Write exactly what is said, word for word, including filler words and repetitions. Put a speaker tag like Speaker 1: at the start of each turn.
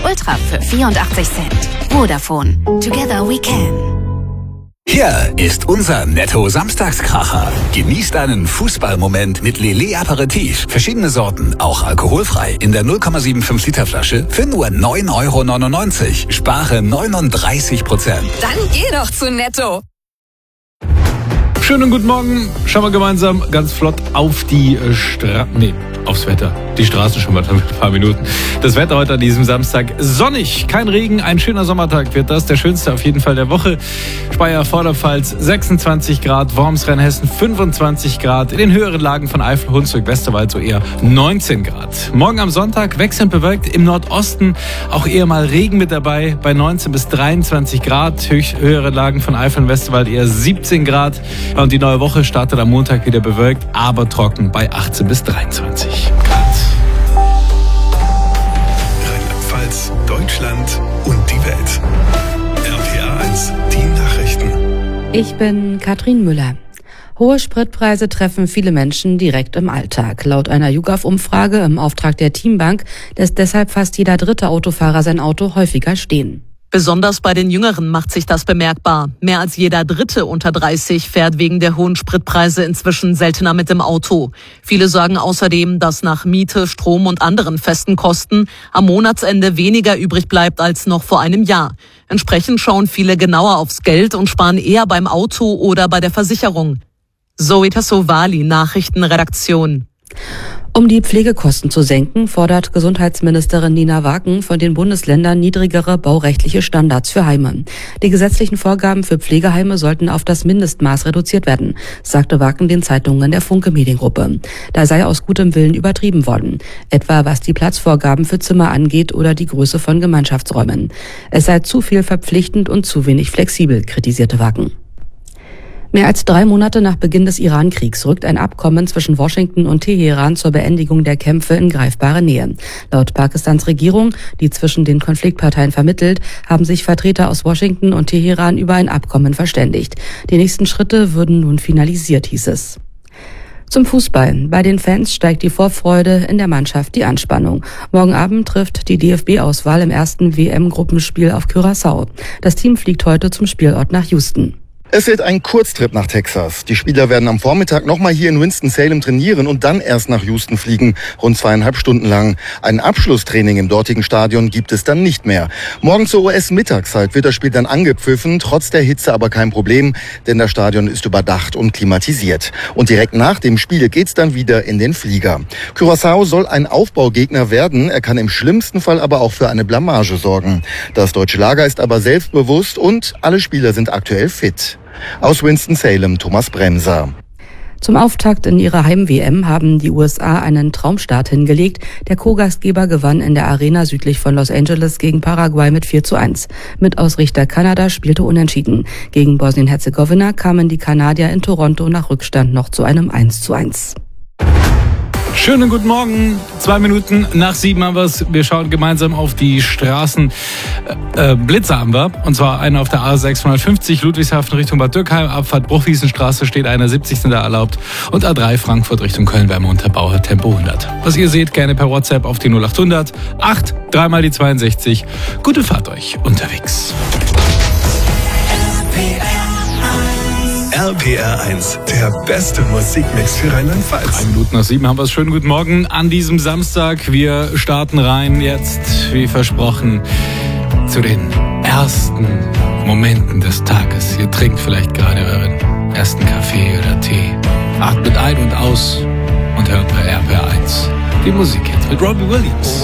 Speaker 1: Ultra für vierundachtzig Cent. Vodafone. Together we can.
Speaker 2: Hier ist unser Netto-Samstagskracher. Genießt einen Fußballmoment mit Lillet Aperitif. Verschiedene Sorten, auch alkoholfrei. In der null Komma fünfundsiebzig Liter Flasche für nur neun Euro neunundneunzig. Spare neununddreißig Prozent.
Speaker 1: Dann geh doch zu Netto.
Speaker 3: Schönen guten Morgen. Schauen wir gemeinsam ganz flott auf die Straße. Nee, aufs Wetter. Die Straßen schon mal ein paar Minuten. Das Wetter heute an diesem Samstag sonnig, kein Regen, ein schöner Sommertag wird das. Der schönste auf jeden Fall der Woche. Speyer, Vorderpfalz sechsundzwanzig Grad, Worms, Rheinhessen fünfundzwanzig Grad. In den höheren Lagen von Eifel, Hunsrück, Westerwald so eher neunzehn Grad. Morgen am Sonntag wechselnd bewölkt, im Nordosten auch eher mal Regen mit dabei. Bei neunzehn bis dreiundzwanzig Grad. Höhere Lagen von Eifel und Westerwald eher siebzehn Grad. Und die neue Woche startet am Montag wieder bewölkt, aber trocken bei achtzehn bis dreiundzwanzig Grad.
Speaker 4: Rheinland-Pfalz, Deutschland und die Welt. R P R eins, die Nachrichten.
Speaker 5: Ich bin Katrin Müller. Hohe Spritpreise treffen viele Menschen direkt im Alltag. Laut einer YouGov-Umfrage im Auftrag der Teambank lässt deshalb fast jeder dritte Autofahrer sein Auto häufiger stehen.
Speaker 6: Besonders bei den Jüngeren macht sich das bemerkbar. Mehr als jeder Dritte unter dreißig fährt wegen der hohen Spritpreise inzwischen seltener mit dem Auto. Viele sagen außerdem, dass nach Miete, Strom und anderen festen Kosten am Monatsende weniger übrig bleibt als noch vor einem Jahr. Entsprechend schauen viele genauer aufs Geld und sparen eher beim Auto oder bei der Versicherung. Zoe Tassovali, Nachrichtenredaktion.
Speaker 5: Um die Pflegekosten zu senken, fordert Gesundheitsministerin Nina Waken von den Bundesländern niedrigere baurechtliche Standards für Heime. Die gesetzlichen Vorgaben für Pflegeheime sollten auf das Mindestmaß reduziert werden, sagte Waken den Zeitungen der Funke Mediengruppe. Da sei aus gutem Willen übertrieben worden, etwa was die Platzvorgaben für Zimmer angeht oder die Größe von Gemeinschaftsräumen. Es sei zu viel verpflichtend und zu wenig flexibel, kritisierte Waken. Mehr als drei Monate nach Beginn des Iran-Kriegs rückt ein Abkommen zwischen Washington und Teheran zur Beendigung der Kämpfe in greifbare Nähe. Laut Pakistans Regierung, die zwischen den Konfliktparteien vermittelt, haben sich Vertreter aus Washington und Teheran über ein Abkommen verständigt. Die nächsten Schritte würden nun finalisiert, hieß es. Zum Fußball. Bei den Fans steigt die Vorfreude, in der Mannschaft die Anspannung. Morgen Abend trifft die D F B-Auswahl im ersten W M-Gruppenspiel auf Curaçao. Das Team fliegt heute zum Spielort nach Houston.
Speaker 7: Es wird ein Kurztrip nach Texas. Die Spieler werden am Vormittag nochmal hier in Winston-Salem trainieren und dann erst nach Houston fliegen, rund zweieinhalb Stunden lang. Ein Abschlusstraining im dortigen Stadion gibt es dann nicht mehr. Morgen zur U S-Mittagszeit wird das Spiel dann angepfiffen, trotz der Hitze aber kein Problem, denn das Stadion ist überdacht und klimatisiert. Und direkt nach dem Spiel geht's dann wieder in den Flieger. Curaçao soll ein Aufbaugegner werden, er kann im schlimmsten Fall aber auch für eine Blamage sorgen. Das deutsche Lager ist aber selbstbewusst und alle Spieler sind aktuell fit. Aus Winston-Salem, Thomas Bremser.
Speaker 5: Zum Auftakt in ihrer Heim-W M haben die U S A einen Traumstart hingelegt. Der Co-Gastgeber gewann in der Arena südlich von Los Angeles gegen Paraguay mit vier zu eins. Mitausrichter Kanada spielte unentschieden. Gegen Bosnien-Herzegowina kamen die Kanadier in Toronto nach Rückstand noch zu einem eins zu eins.
Speaker 3: Schönen guten Morgen. Zwei Minuten nach sieben haben wir es. Wir schauen gemeinsam auf die Straßen. Äh, Blitzer haben wir. Und zwar einer auf der A sechshundertfünfzig Ludwigshafen Richtung Bad Dürkheim. Abfahrt Bruchwiesenstraße steht einer siebzig da erlaubt. Und A drei Frankfurt Richtung Köln bei Montabaur Tempo hundert. Was ihr seht, gerne per WhatsApp auf die null achthundert acht, dreimal die zweiundsechzig. Gute Fahrt euch unterwegs.
Speaker 4: R P R eins, der beste Musikmix für Rheinland-Pfalz.
Speaker 3: Drei Minuten nach sieben haben wir es. Schönen guten Morgen an diesem Samstag. Wir starten rein jetzt, wie versprochen, zu den ersten Momenten des Tages. Ihr trinkt vielleicht gerade euren ersten Kaffee oder Tee. Atmet ein und aus und hört bei R P R eins die Musik jetzt mit Robbie Williams.